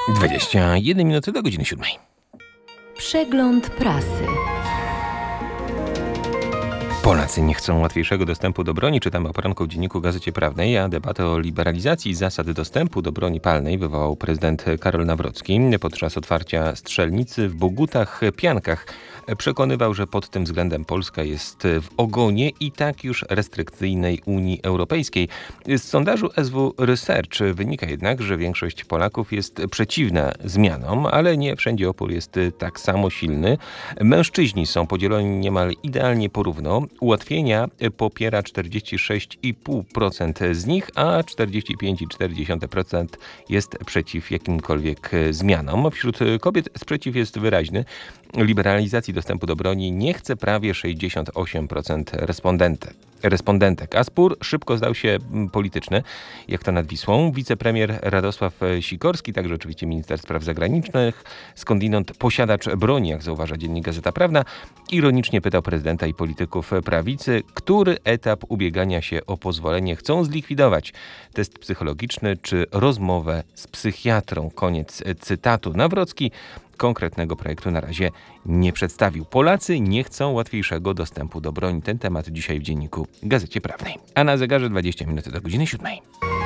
21 minuty do godziny 7. Przegląd prasy. Polacy nie chcą łatwiejszego dostępu do broni. Czytamy o poranku w Dzienniku Gazecie Prawnej, a debatę o liberalizacji zasad dostępu do broni palnej wywołał prezydent Karol Nawrocki podczas otwarcia strzelnicy w Bogutach-Piankach. Przekonywał, że pod tym względem Polska jest w ogonie i tak już restrykcyjnej Unii Europejskiej. Z sondażu SW Research wynika jednak, że większość Polaków jest przeciwna zmianom, ale nie wszędzie opór jest tak samo silny. Mężczyźni są podzieleni niemal idealnie porówno. Ułatwienia popiera 46,5% z nich, a 45,4% jest przeciw jakimkolwiek zmianom. Wśród kobiet sprzeciw jest wyraźny. Liberalizacji dostępu do broni nie chce prawie 68% respondentek, a spór szybko zdał się polityczny, jak to nad Wisłą. Wicepremier Radosław Sikorski, także oczywiście minister spraw zagranicznych, skądinąd posiadacz broni, jak zauważa Dziennik Gazeta Prawna, ironicznie pytał prezydenta i polityków prawicy, który etap ubiegania się o pozwolenie chcą zlikwidować. Test psychologiczny czy rozmowę z psychiatrą. Koniec cytatu. Nawrocki konkretnego projektu na razie nie przedstawił. Polacy nie chcą łatwiejszego dostępu do broni. Ten temat dzisiaj w Dzienniku Gazecie Prawnej. A na zegarze 20 minut do godziny 7.